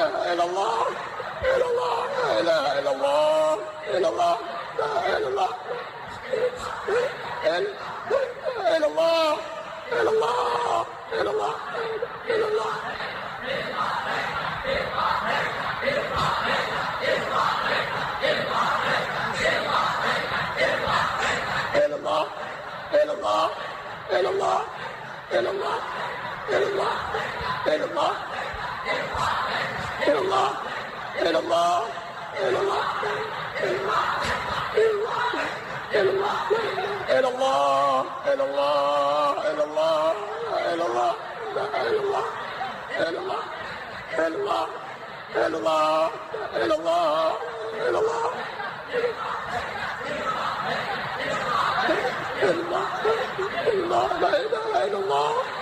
إله إلا الله إلا الله لا إله إلا الله إلا الله لا إله إلا الله إلا الله إلا الله إلا الله إلا الله إلا الله إلا الله إلا الله إلا الله إلا الله إلا الله إلا الله إلا الله إلا الله إلا الله إلا الله إلا الله إلا الله إلا الله لا إلا الله إلا الله إلا الله إلا الله إلا الله إلا الله إلا الله لا إله إلا الله